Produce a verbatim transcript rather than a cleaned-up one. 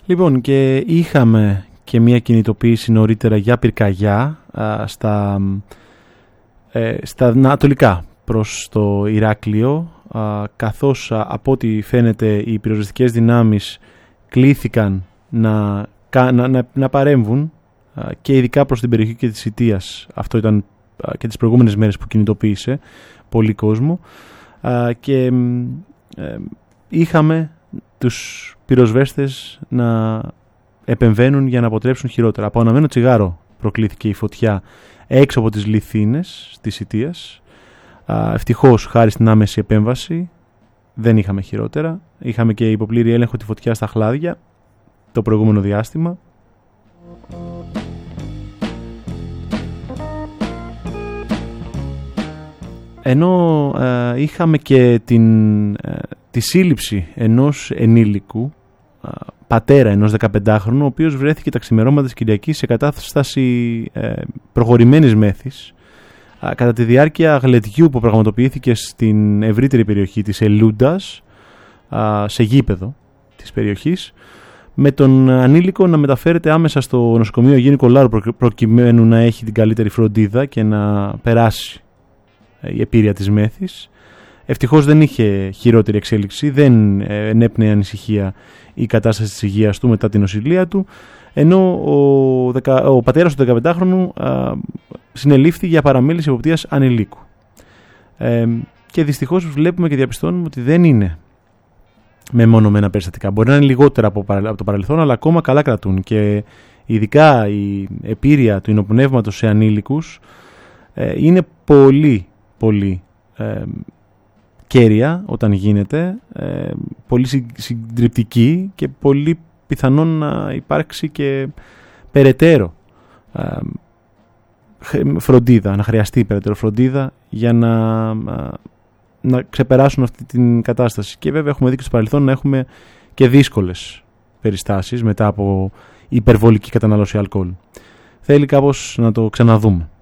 Λοιπόν, και είχαμε και μια κινητοποίηση νωρίτερα για πυρκαγιά α, στα, ε, στα ανατολικά προς το Ηράκλειο, α, καθώς α, από ό,τι φαίνεται οι πυροσβεστικές δυνάμεις κλήθηκαν να, να, να, να παρέμβουν α, και ειδικά προς την περιοχή και της Ιττίας. Αυτό ήταν α, και τις προηγούμενες μέρες που κινητοποίησε πολύ κόσμο α, και ε, είχαμε τους πυροσβέστες να επεμβαίνουν για να αποτρέψουν χειρότερα. Από αναμένο τσιγάρο προκλήθηκε η φωτιά έξω από τις λιθίνες της Ιττίας. Ευτυχώς, χάρη στην άμεση επέμβαση, δεν είχαμε χειρότερα. Είχαμε και υποπλήρη έλεγχο τη φωτιά στα Χλάδια το προηγούμενο διάστημα. Ενώ ε, είχαμε και την, ε, τη σύλληψη ενός ενήλικου, ε, πατέρα ενός δεκαπεντάχρονου, ο οποίος βρέθηκε τα ξημερώματα της Κυριακής σε κατάσταση ε, προχωρημένης μέθης ε, κατά τη διάρκεια γλεντιού που πραγματοποιήθηκε στην ευρύτερη περιοχή της Ελούντας, ε, σε γήπεδο της περιοχής, με τον ανήλικο να μεταφέρεται άμεσα στο νοσοκομείο Αγίου Νικολάου προκειμένου να έχει την καλύτερη φροντίδα και να περάσει η επίρρεια της μέθης. Ευτυχώς δεν είχε χειρότερη εξέλιξη, δεν ενέπνεε ανησυχία η κατάσταση της υγείας του μετά την νοσηλεία του, ενώ ο, δεκα, ο πατέρας του δεκαπεντάχρονου α, συνελήφθη για παραμέληση εποπτείας ανηλίκου. Ε, και δυστυχώς βλέπουμε και διαπιστώνουμε ότι δεν είναι μεμονωμένα περιστατικά. Μπορεί να είναι λιγότερα από, από το παρελθόν, αλλά ακόμα καλά κρατούν, και ειδικά η επίρρεια του υνοπνεύματος σε ανήλικους ε, είναι πολύ πολύ ε, κέρια όταν γίνεται, ε, πολύ συντριπτική και πολύ πιθανόν να υπάρξει και περαιτέρω ε, φροντίδα, να χρειαστεί περαιτέρω φροντίδα για να, να ξεπεράσουν αυτή την κατάσταση. Και βέβαια έχουμε δει και στο παρελθόν να έχουμε και δύσκολες περιστάσεις μετά από υπερβολική κατανάλωση αλκοόλ. Θέλει κάπως να το ξαναδούμε.